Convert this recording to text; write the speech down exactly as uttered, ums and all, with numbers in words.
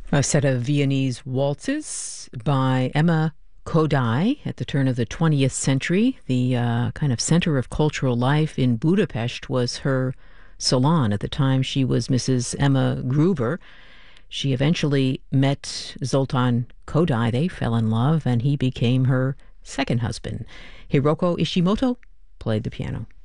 A set of Viennese waltzes by Emma Kodai at the turn of the twentieth century. The uh, kind of center of cultural life in Budapest was her salon. At the time, she was Missus Emma Gruber. She eventually met Zoltan Kodai. They fell in love, and he became her second husband. Hiroko Ishimoto played the piano.